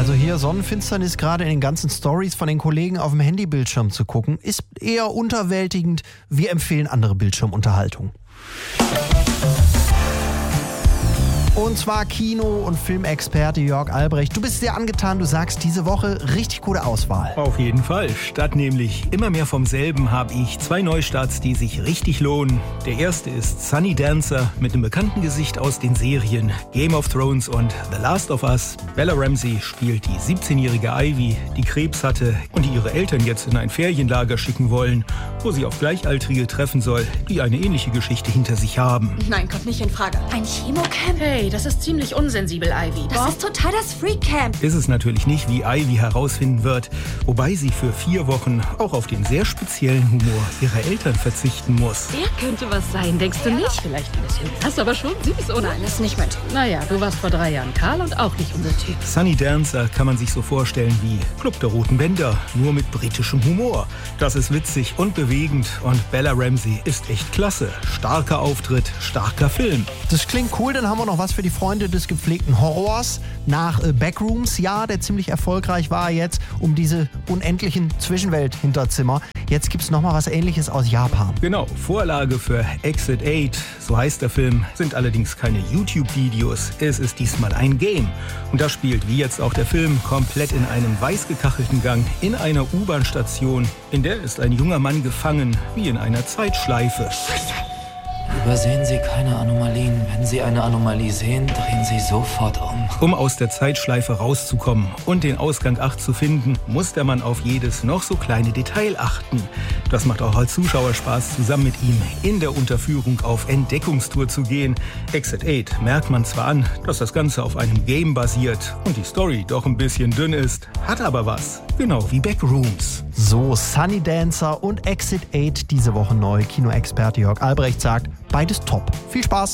Also hier Sonnenfinsternis gerade in den ganzen Stories von den Kollegen auf dem Handybildschirm zu gucken, ist eher unterwältigend. Wir empfehlen andere Bildschirmunterhaltung. Und zwar Kino- und Filmexperte Jörg Albrecht. Du bist sehr angetan, du sagst diese Woche richtig gute Auswahl. Auf jeden Fall. Statt nämlich immer mehr vom selben habe ich 2 Neustarts, die sich richtig lohnen. Der erste ist Sunny Dancer mit einem bekannten Gesicht aus den Serien Game of Thrones und The Last of Us. Bella Ramsey spielt die 17-jährige Ivy, die Krebs hatte und die ihre Eltern jetzt in ein Ferienlager schicken wollen, wo sie auf Gleichaltrige treffen soll, die eine ähnliche Geschichte hinter sich haben. Nein, kommt nicht in Frage. Ein Chemocamp? Hey, das ist ziemlich unsensibel, Ivy. Das ist total das Freak-Camp. Ist es natürlich nicht, wie Ivy herausfinden wird, wobei sie für 4 Wochen auch auf den sehr speziellen Humor ihrer Eltern verzichten muss. Der könnte was sein, denkst du nicht? Vielleicht ein bisschen. Das ist aber schon süß, oder? Nein, das ist nicht mein Typ. Naja, du warst vor 3 Jahren Karl und auch nicht unser Typ. Sunny Dancer kann man sich so vorstellen wie Club der Roten Bänder, nur mit britischem Humor. Das ist witzig und bewegend und Bella Ramsey ist echt klasse. Starker Auftritt, starker Film. Das klingt cool, dann haben wir noch was für die Freunde des gepflegten Horrors. Nach Backrooms, ja, der ziemlich erfolgreich war jetzt, um diese unendlichen Zwischenwelt-Hinterzimmer. Jetzt gibt's noch mal was Ähnliches aus Japan. Genau, Vorlage für Exit 8, so heißt der Film, sind allerdings keine YouTube-Videos. Es ist diesmal ein Game. Und das spielt, wie jetzt auch der Film, komplett in einem weiß gekachelten Gang in einer U-Bahn-Station. In der ist ein junger Mann gefangen, wie in einer Zeitschleife. Übersehen Sie keine Anomalien. Wenn Sie eine Anomalie sehen, drehen Sie sofort um. Um aus der Zeitschleife rauszukommen und den Ausgang 8 zu finden, muss der Mann auf jedes noch so kleine Detail achten. Das macht auch als Zuschauer Spaß, zusammen mit ihm in der Unterführung auf Entdeckungstour zu gehen. Exit 8 merkt man zwar an, dass das Ganze auf einem Game basiert und die Story doch ein bisschen dünn ist, hat aber was. Genau wie Backrooms. So, Sunny Dancer und Exit 8 diese Woche neu. Kinoexperte Jörg Albrecht sagt, beides top. Viel Spaß!